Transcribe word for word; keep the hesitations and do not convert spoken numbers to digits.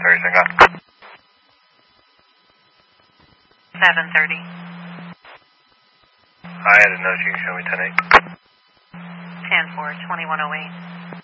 thirty, Sync seven thirty. I had a note, you can show me ten eight. ten four, twenty-one oh eight.